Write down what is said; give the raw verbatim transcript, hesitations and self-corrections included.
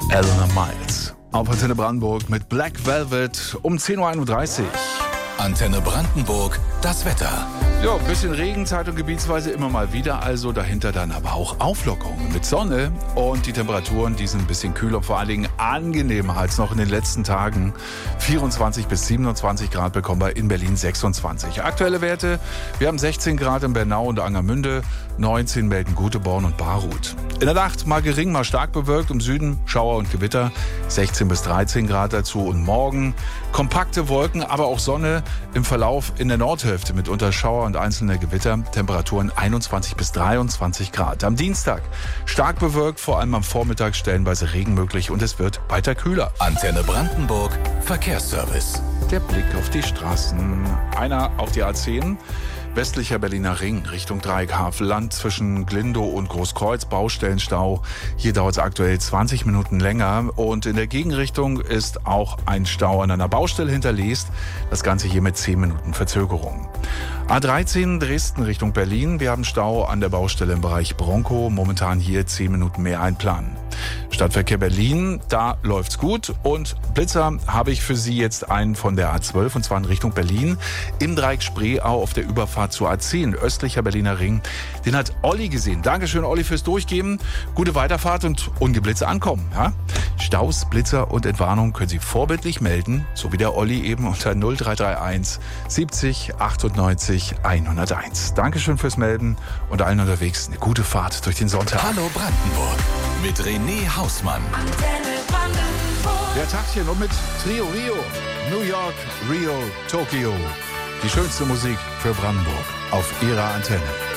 Eleanor Miles auf Antenne Brandenburg mit Black Velvet um zehn Uhr einunddreißig. Antenne Brandenburg, das Wetter. Ja, ein bisschen Regenzeit und gebietsweise immer mal wieder, also dahinter dann aber auch Auflockerungen mit Sonne und die Temperaturen, die sind ein bisschen kühler, vor allen Dingen angenehmer als noch in den letzten Tagen. vierundzwanzig bis siebenundzwanzig Grad bekommen wir in Berlin sechsundzwanzig. Aktuelle Werte, wir haben sechzehn Grad in Bernau und Angermünde, neunzehn melden Göteborg und Baruth. In der Nacht mal gering, mal stark bewölkt, im Süden Schauer und Gewitter, sechzehn bis dreizehn Grad dazu und morgen kompakte Wolken, aber auch Sonne im Verlauf in der Nordhälfte mit unter Schauer und einzelne Gewitter, Temperaturen einundzwanzig bis dreiundzwanzig Grad. Am Dienstag stark bewölkt, vor allem am Vormittag stellenweise Regen möglich und es wird weiter kühler. Antenne Brandenburg, Verkehrsservice. Der Blick auf die Straßen. Einer auf die A zehn. Westlicher Berliner Ring Richtung Dreieck Havelland zwischen Glindow und Großkreuz, Baustellenstau. Hier dauert es aktuell zwanzig Minuten länger und in der Gegenrichtung ist auch ein Stau an einer Baustelle hinterlegt. Das Ganze hier mit zehn Minuten Verzögerung. A dreizehn Dresden Richtung Berlin. Wir haben Stau an der Baustelle im Bereich Bronkow. Momentan hier zehn Minuten mehr einplanen. Stadtverkehr Berlin, da läuft's gut. Und Blitzer habe ich für Sie jetzt einen von der A zwölf und zwar in Richtung Berlin. Im Dreieck Spreeau auf der Überfahrt zur A zehn, östlicher Berliner Ring. Den hat Olli gesehen. Dankeschön, Olli, fürs Durchgeben. Gute Weiterfahrt und ungeblitzt ankommen. Ja? Staus, Blitzer und Entwarnung können Sie vorbildlich melden, so wie der Olli eben unter null drei drei eins siebzig achtundneunzig hunderteins. Dankeschön fürs Melden und allen unterwegs eine gute Fahrt durch den Sonntag. Hallo Brandenburg mit René Hausmann. Antenne Brandenburg. Der Tagchen und mit Trio Rio, New York, Rio, Tokio. Die schönste Musik für Brandenburg auf Ihrer Antenne.